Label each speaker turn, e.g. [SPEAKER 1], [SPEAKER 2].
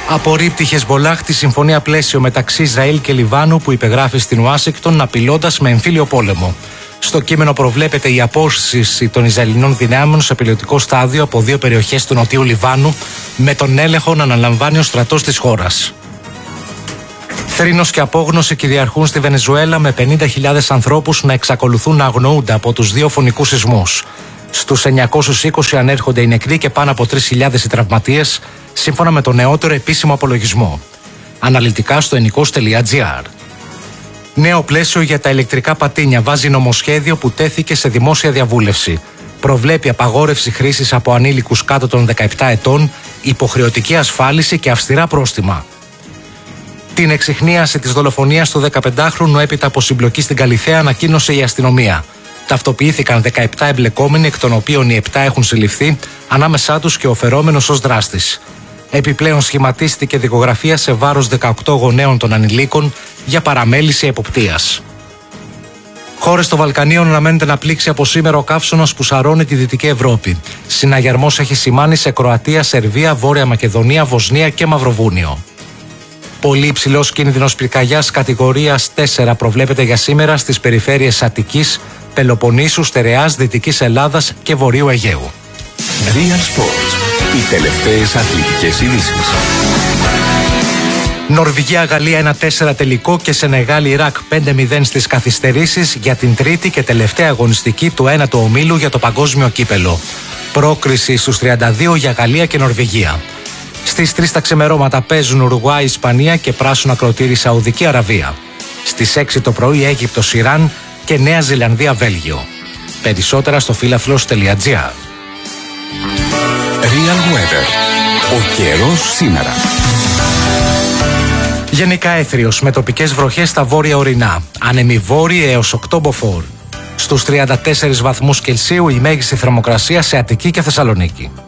[SPEAKER 1] Απορρίπτει η Χεσμπολάχ τη συμφωνία πλαίσιο μεταξύ Ισραήλ και Λιβάνου που υπεγράφει στην Ουάσιγκτον, απειλώντας με εμφύλιο πόλεμο. Στο κείμενο προβλέπεται η απόσυρση των Ισραηλινών δυνάμεων σε πιλωτικό στάδιο από 2 περιοχές του νοτιού Λιβάνου, με τον έλεγχο να αναλαμβάνει ο στρατός της χώρας. Θρήνος και απόγνωση κυριαρχούν στη Βενεζουέλα, με 50.000 ανθρώπους να εξακολουθούν να αγνοούνται από τους 2 φωνικούς σεισμούς. Στους 920 ανέρχονται οι νεκροί και πάνω από 3.000 οι τραυματίες, σύμφωνα με το νεότερο επίσημο απολογισμό. Αναλυτικά στο ενικός.gr. Νέο πλαίσιο για τα ηλεκτρικά πατίνια βάζει νομοσχέδιο που τέθηκε σε δημόσια διαβούλευση. Προβλέπει απαγόρευση χρήσης από ανήλικους κάτω των 17 ετών, υποχρεωτική ασφάλιση και αυστηρά πρόστιμα. Την εξιχνίαση της δολοφονίας του 15χρονου έπειτα από συμπλοκή στην Καλιθέα ανακοίνωσε η αστυνομία. Ταυτοποιήθηκαν 17 εμπλεκόμενοι, εκ των οποίων οι 7 έχουν συλληφθεί, ανάμεσά τους και ο φερόμενος ως δράστης. Επιπλέον σχηματίστηκε δικογραφία σε βάρος 18 γονέων των ανηλίκων για παραμέληση εποπτείας. Χώρες των Βαλκανίων αναμένεται να πλήξει από σήμερα ο καύσωνας που σαρώνει τη Δυτική Ευρώπη. Συναγερμός έχει σημάνει σε Κροατία, Σερβία, Βόρεια Μακεδονία, Βοσνία και Μαυροβούνιο. Πολύ υψηλός κίνδυνος πυρκαγιάς κατηγορίας 4 προβλέπεται για σήμερα στις περιφέρειες Αττικής, Πελοποννήσου, Στερεάς, Δυτικής Ελλάδας και Βορείου Αιγαίου.
[SPEAKER 2] Real Sports. Οι τελευταίες αθλητικές ειδήσεις.
[SPEAKER 1] Νορβηγία-Γαλλία 1-4 τελικό και Σενεγάλη-Ιράκ 5-0 στις καθυστερήσεις για την τρίτη και τελευταία αγωνιστική του 1ου ομίλου για το παγκόσμιο κύπελο. Πρόκριση στους 32 για Γαλλία και Νορβηγία. Στις 3 τα ξημερώματα παίζουν Ουρουγουάη, Ισπανία και πράσινο ακροτήρι Σαουδική Αραβία. Στις 6 το πρωί Αίγυπτος, Ιράν και Νέα Ζηλανδία, Βέλγιο. Περισσότερα στο φίλαθλος.gr.
[SPEAKER 2] Real Weather. Ο καιρός σήμερα.
[SPEAKER 1] Γενικά έθριος με τοπικές βροχές στα βόρεια ορεινά. Άνεμοι βόρειοι έως 8 μποφόρ. Στους 34 βαθμούς Κελσίου η μέγιστη θερμοκρασία σε Αττική και Θεσσαλονίκη.